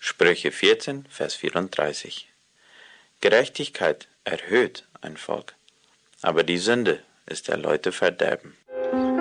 Sprüche 14, Vers 34. Gerechtigkeit erhöht ein Volk, aber die Sünde ist der Leute Verderben.